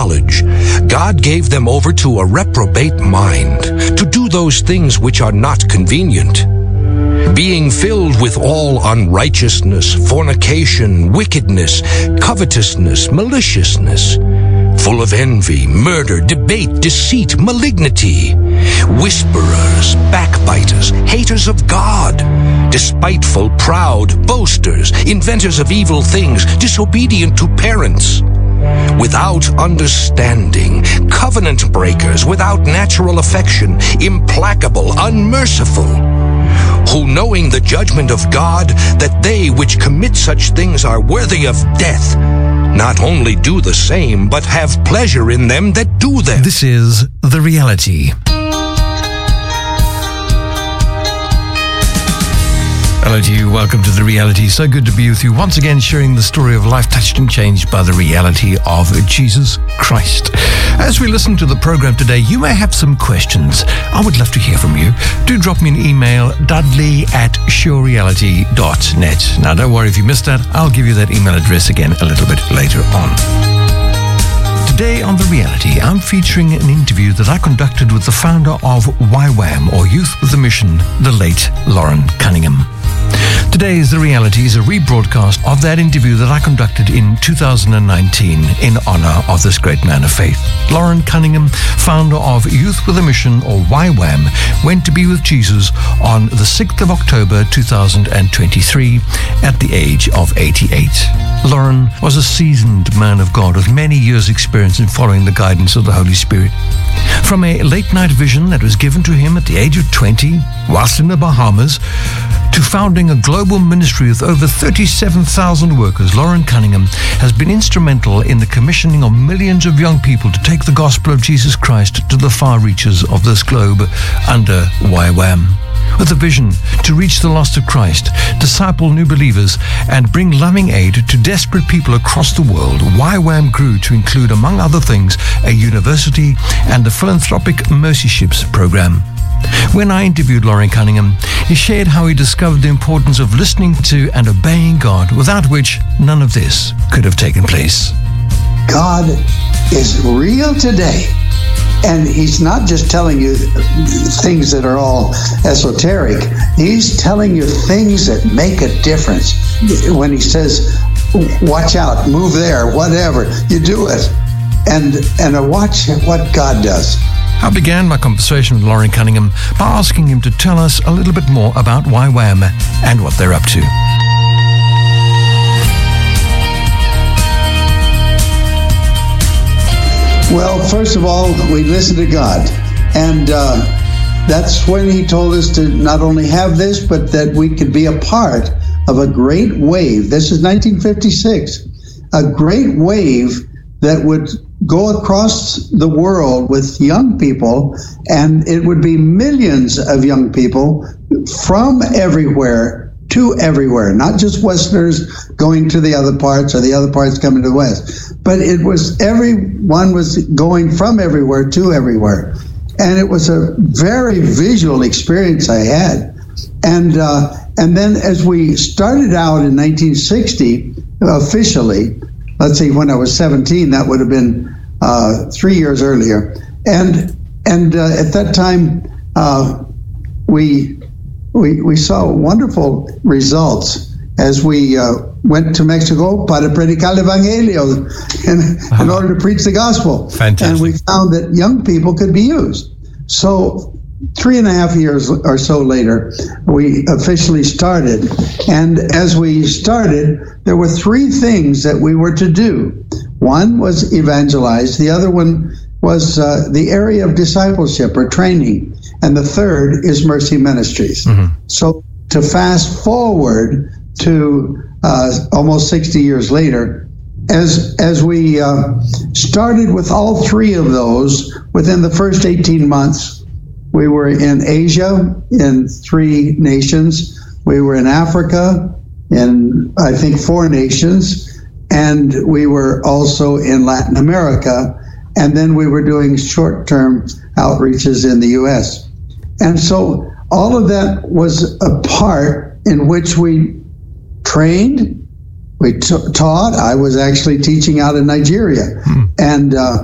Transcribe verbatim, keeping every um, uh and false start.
knowledge, God gave them over to a reprobate mind, to do those things which are not convenient. Being filled with all unrighteousness, fornication, wickedness, covetousness, maliciousness, full of envy, murder, debate, deceit, malignity, whisperers, backbiters, haters of God, despiteful, proud, boasters, inventors of evil things, disobedient to parents, without understanding, covenant breakers, without natural affection, implacable, unmerciful, who, knowing the judgment of God, that they which commit such things are worthy of death, not only do the same, but have pleasure in them that do them. This is The Reality. Hello to you, welcome to The Reality. So good to be with you once again, sharing the story of life touched and changed by the reality of Jesus Christ. As we listen to the program today, you may have some questions. I would love to hear from you. Do drop me an email, dudley at surereality dot net. Now don't worry if you missed that, I'll give you that email address again a little bit later on. Today on The Reality, I'm featuring an interview that I conducted with the founder of Y WAM, or Youth with a Mission, the late Loren Cunningham. Today's The Reality is a rebroadcast of that interview that I conducted in two thousand nineteen in honor of this great man of faith. Loren Cunningham, founder of Youth with a Mission, or Y WAM, went to be with Jesus on the sixth of October two thousand twenty-three at the age of eighty-eight. Loren was a seasoned man of God with many years' experience in following the guidance of the Holy Spirit. From a late-night vision that was given to him at the age of twenty, whilst in the Bahamas, to founding a global ministry with over thirty-seven thousand workers, Loren Cunningham has been instrumental in the commissioning of millions of young people to take the gospel of Jesus Christ to the far reaches of this globe under Y WAM. With a vision to reach the lost of Christ, disciple new believers, and bring loving aid to desperate people across the world, Y WAM grew to include, among other things, a university and the philanthropic Mercy Ships program. When I interviewed Loren Cunningham, he shared how he discovered the importance of listening to and obeying God, without which none of this could have taken place. God is real today. And he's not just telling you things that are all esoteric. He's telling you things that make a difference. When he says, watch out, move there, whatever, you do it. And, and watch what God does. I began my conversation with Loren Cunningham by asking him to tell us a little bit more about Y WAM and what they're up to. Well, first of all, we listen to God. And uh, that's when he told us to not only have this, but that we could be a part of a great wave. This is nineteen fifty-six. A great wave that would go across the world with young people, and it would be millions of young people from everywhere to everywhere, not just Westerners going to the other parts or the other parts coming to the West, but it was everyone was going from everywhere to everywhere. And it was a very visual experience I had. And uh, and then as we started out in nineteen sixty, officially, let's see, when I was seventeen, that would have been uh, three years earlier. And and uh, at that time, uh, we, we we saw wonderful results as we uh, went to Mexico para predicar el evangelio, in, in order to preach the gospel. Fantastic. And we found that young people could be used. So three and a half years or so later, we officially started. And as we started, there were three things that we were to do. One was evangelize. The other one was uh, the area of discipleship or training. And the third is Mercy Ministries. Mm-hmm. So to fast forward to uh, almost sixty years later, as as we uh, started with all three of those, within the first eighteen months, we were in Asia in three nations. We were in Africa in, I think, four nations. And we were also in Latin America. And then we were doing short-term outreaches in the U S. And so all of that was a part in which we trained, we t- taught. I was actually teaching out in Nigeria. Hmm. And uh,